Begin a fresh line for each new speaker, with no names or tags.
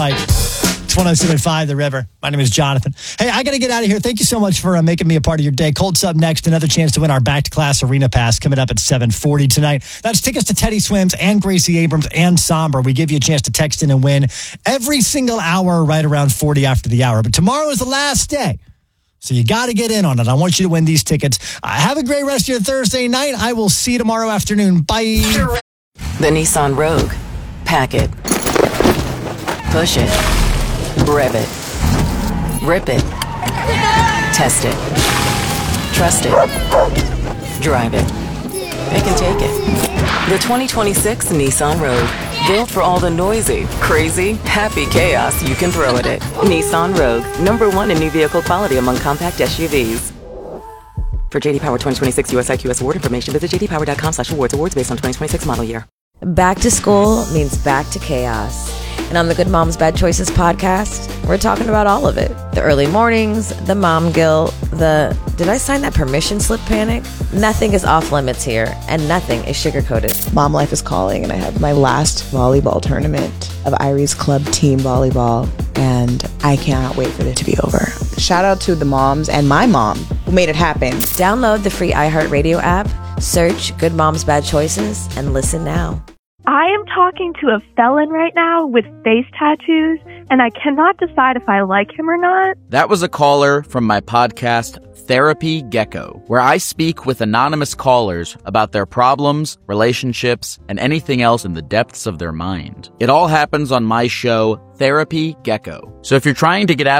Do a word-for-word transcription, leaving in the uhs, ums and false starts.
right. It's one oh seven point five The River. My name is Jonathan. Hey, I got to get out of here. Thank you so much for uh, making me a part of your day. Colt's up next. Another chance to win our Back to Class Arena Pass coming up at seven forty tonight. That's tickets to Teddy Swims and Gracie Abrams and Somber. We give you a chance to text in and win every single hour right around forty after the hour. But tomorrow is the last day. So you got to get in on it. I want you to win these tickets. Uh, have a great rest of your Thursday night. I will see you tomorrow afternoon. Bye.
The Nissan Rogue. Pack it. Push it. Rev it. Rip it. Test it. Trust it. Drive it. Pick and take it. The twenty twenty-six Nissan Rogue. Built for all the noisy, crazy, happy chaos you can throw at it. Nissan Rogue. Number one in new vehicle quality among compact S U Vs. For J D Power twenty twenty-six U S I Q S award information, visit j d power dot com slash awards. Awards based on twenty twenty-six model year.
Back to school means back to chaos. And on the Good Moms Bad Choices podcast, we're talking about all of it. The early mornings, the mom guilt, the did I sign that permission slip panic? Nothing is off limits here, and nothing is sugar-coated.
Mom life is calling, and I have my last volleyball tournament of Irie's Club team volleyball, and I cannot wait for it to be over. Shout out to the moms and my mom who made it happen.
Download the free iHeartRadio app, search Good Moms Bad Choices, and listen now.
I am talking to a felon right now with face tattoos, and I cannot decide if I like him or not.
That was a caller from my podcast, Therapy Gecko, where I speak with anonymous callers about their problems, relationships, and anything else in the depths of their mind. It all happens on my show, Therapy Gecko. So if you're trying to get out